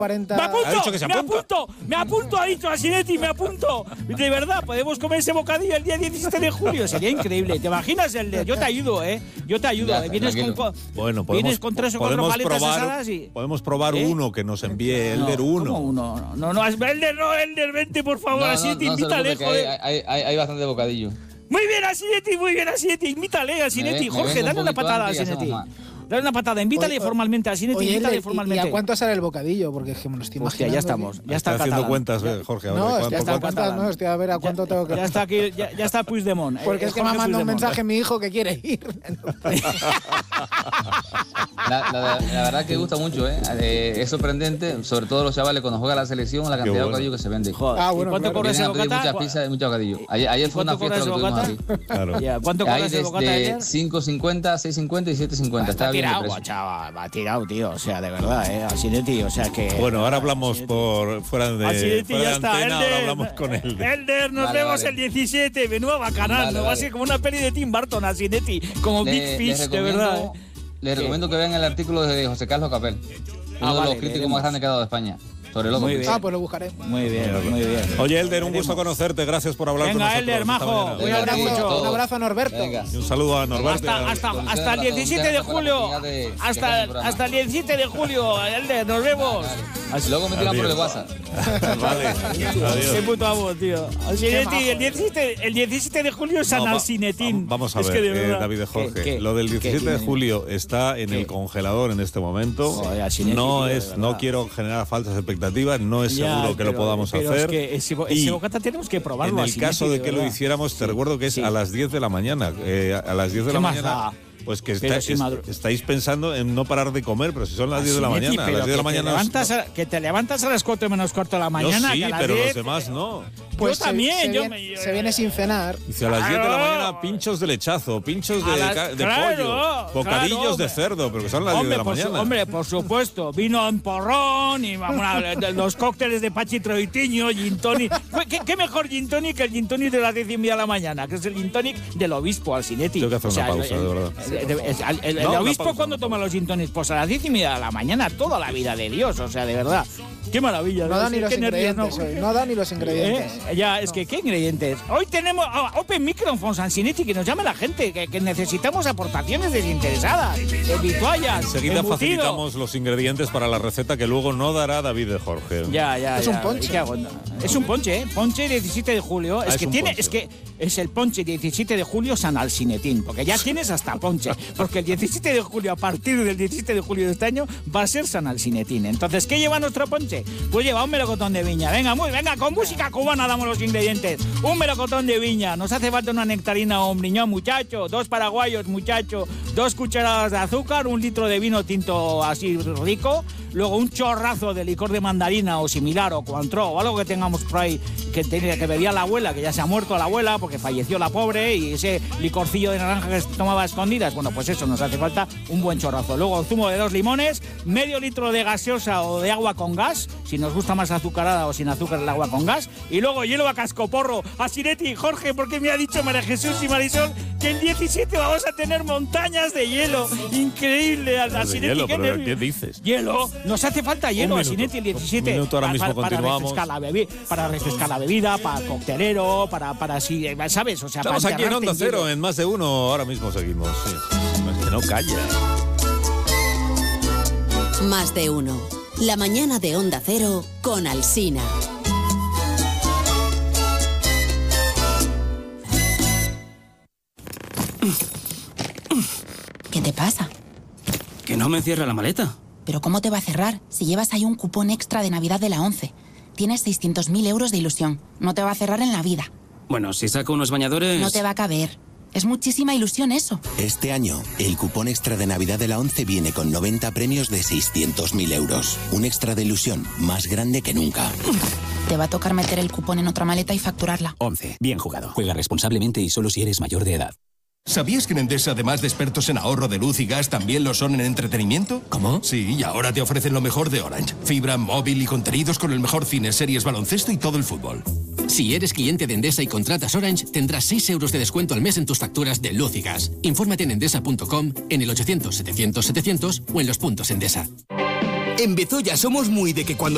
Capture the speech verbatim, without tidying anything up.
cuarenta... ¡Me apunto! Ha dicho que se ¡Me apunta. apunto! ¡Me apunto! Ha dicho Asinetti, me apunto. De verdad, podemos comer ese bocadillo el día diecisiete de julio. Sería increíble. ¿Te imaginas, el? Yo te ayudo, ¿eh? Yo te ayudo. Ya, ¿eh? Vienes con, tranquilo. Bueno, podemos, vienes con tres o cuatro podemos paletas probar, asadas y... podemos probar ¿Eh? uno que nos envíe Elder No, uno. ¿cómo uno? No, no, Elder, no, Elder, vente, por favor. No, no, Asinetti, no se invítale, preocupe, que joder. hay, hay, hay, hay bastante bocadillo. Muy bien, Asinetti, muy bien, Asinetti. Invítale, Asinetti. Me- me Jorge, vengo dale un una poquito patada a antes y Asinetti. hacemos más. Dale una patada, invítale Oye, formalmente a Asinetti, Oye, invítale Elder, ¿y- formalmente. ¿y a cuánto sale el bocadillo? Porque es que me lo estoy Hostia, imaginando. ya estamos. Ya está, Está el haciendo catalán. cuentas, eh, Jorge. a ver, No, ¿cuánto- estoy está a el cuántas, catalán. no, estoy a ver a cuánto tengo que... Ya está aquí, ya, ya está Puigdemont. Porque eh, es que me ha Jorge mandado un Puigdemont. mensaje mi hijo que quiere ir. La, la, la verdad que gusta mucho, ¿eh? Eh, Es sorprendente, sobre todo los chavales cuando juega la selección, la cantidad bueno. de bocadillo que se vende. Joder, Ah, ¿y bueno, cuánto claro. cobra ese Vienen a pedir bocata? muchas pizzas y mucho bocadillo. Ayer, ayer fue una ¿Cuánto fiesta cobra lo que ese tuvimos bocata? aquí. Claro. Ya, ¿cuánto cobra Hay ese bocata desde ayer? cinco cincuenta, seis cincuenta y siete cincuenta. Está Está bien de tirado, precio. chaval, va tirado, tío. O sea, de verdad, ¿eh? Asinetti, o sea que... Bueno, ahora hablamos Asinetti. por fuera de, Asinetti, fuera ya de está. antena, ahora Elder, hablamos con él. Elder, nos Vale, vemos vale. el diecisiete. Menuda bacanal, Vale, ¿no? Va a vale. ser como una peli de Tim Burton, Asinetti. Como Le- Big les Fish, de recomiendo- verdad. ¿eh? Les recomiendo que vean el artículo de José Carlos Capel, uno Ah, de vale, los críticos leeremos. más grandes que ha dado de España, sobre Loco Muy Pizza. bien. Ah, pues lo buscaré. Muy bien, muy bien. Oye, Elder, un gusto conocerte. Gracias por hablar con Venga, nosotros. Elder, esta majo. mañana. Un Venga, abrazo, mucho. un abrazo a Norberto. Venga. Y un saludo a Norberto. Hasta, hasta, Con hasta el ustedes, diecisiete de con ustedes, julio. con la oportunidad de- de Hasta, hacer el programa. hasta el diecisiete de julio, Elder, nos vemos. Luego me tiran por el Adiós. WhatsApp. Vale. Qué Adiós. puto amo, tío. Asinetti, el diecisiete, el diecisiete de julio es San No, va- Alcinetín. Vamos a Es ver, que de eh, verdad. David de Jorge. ¿Qué, qué? Lo del ¿Qué, diecisiete de qué? julio está en ¿Qué? el congelador en este momento. Joder, Asinetti, no tío, de es, verdad. no quiero generar falsas expectativas. No es Ya, seguro que lo pero- podamos pero hacer. Es que ese, bo- Y ese bocata tenemos que probarlo. en el Asinetti, caso de que lo verdad. hiciéramos, te recuerdo que es Sí. a las diez de la mañana. Eh, a las diez de ¿Qué la más mañana. da? Pues que Pero está- si es- madru- estáis pensando en no parar de comer, pero si son las diez de la Asinetti, mañana. A pero las diez de la que te mañana. levantas a- que te levantas a las cuatro menos cuarto de la mañana. Yo sí, que a las pero diez, los demás no. Pues yo también. Se, se, yo viene, me- se viene sin cenar. Dice a las diez de la Claro. mañana pinchos de lechazo, pinchos de, A las- ca- de claro, pollo, bocadillos claro, de hombre. cerdo, pero que son las diez Hombre, de la por su- mañana. hombre, por supuesto. Vino en porrón y vamos a ver, de- los cócteles de Pachi Troitiño, gin tonic. ¿Qué, qué mejor gin tonic que el gin tonic de las diez y media de la mañana? Que es el gin tonic del obispo, Alcinetti. Tengo que hacer una pausa, el, de verdad. El, el- el- el- el No, una obispo, pausa, ¿cuándo una toma pausa. los gin tonics? Pues a las diez y media de la mañana, toda la vida de Dios. O sea, de verdad. Qué maravilla. No da ni Qué los nervios, ¿no? ingredientes hoy. No da ni los ingredientes. Eh, Ya, es que, ¿qué ingredientes? Hoy tenemos ah, Open Microphone Sansinetti, que nos llame la gente, que, que necesitamos aportaciones desinteresadas, de vituallas, Enseguida embutido. facilitamos los ingredientes para la receta que luego no dará David de Jorge. Ya, ya, Es ya. un ponche. ¿Y qué hago? Es un ponche, ¿eh? Ponche diecisiete de julio. Ah, es es que un tiene, ponche. es que es el ponche diecisiete de julio San Alcinetín, porque ya tienes hasta ponche, porque el diecisiete de julio, a partir del diecisiete de julio de este año, va a ser San Alcinetín. Entonces, ¿qué lleva nuestro ponche? Pues lleva un melocotón de viña. Venga, muy, venga, con música cubana damos los ingredientes. Un melocotón de viña. Nos hace falta una nectarina o un briñón, muchacho. Dos paraguayos, muchacho. Dos cucharadas de azúcar, un litro de vino tinto así rico. Luego un chorrazo de licor de mandarina o similar, o Cointreau, o algo que tengamos por ahí que, tenía, que bebía la abuela, que ya se ha muerto la abuela porque falleció la pobre, y ese licorcillo de naranja que se tomaba a escondidas. Bueno, pues eso, nos hace falta un buen chorrazo. Luego zumo de dos limones, medio litro de gaseosa o de agua con gas, si nos gusta más azucarada o sin azúcar el agua con gas. Y luego hielo a cascoporro. Asinetti, Jorge, porque me ha dicho María Jesús y Marisol que el diecisiete vamos a tener montañas de hielo. Increíble. De Asinetti, hielo, qué pero nervios. ¿qué dices? Hielo, nos hace falta hielo, minuto. Asinetti, el diecisiete. Un minuto, ahora Pa- mismo para, para continuamos. refrescar la bebi- para refrescar la bebida, para coctelero, para, para así, eh, ¿sabes? O sea, Estamos para aquí en enterrarte Onda hielo. Cero, en Más de Uno, ahora mismo seguimos. Sí. Es que no calla. Más de uno. La mañana de Onda Cero con Alsina. ¿Qué te pasa? Que no me cierra la maleta. ¿Pero cómo te va a cerrar si llevas ahí un cupón extra de Navidad de la ONCE? Tienes seiscientos mil euros de ilusión. No te va a cerrar en la vida. Bueno, si saco unos bañadores... No te va a caber. Es muchísima ilusión eso. Este año, el cupón extra de Navidad de la ONCE viene con noventa premios de seiscientos mil euros. Un extra de ilusión más grande que nunca. Te va a tocar meter el cupón en otra maleta y facturarla. once. Bien jugado. Juega responsablemente y solo si eres mayor de edad. ¿Sabías que en Endesa, además de expertos en ahorro de luz y gas, también lo son en entretenimiento? ¿Cómo? Sí, y ahora te ofrecen lo mejor de Orange. Fibra, móvil y contenidos con el mejor cine, series, baloncesto y todo el fútbol. Si eres cliente de Endesa y contratas Orange, tendrás seis euros de descuento al mes en tus facturas de luz y gas. Infórmate en endesa punto com, en el ochocientos setecientos setecientos o en los puntos Endesa. En Bezoya somos muy de que cuando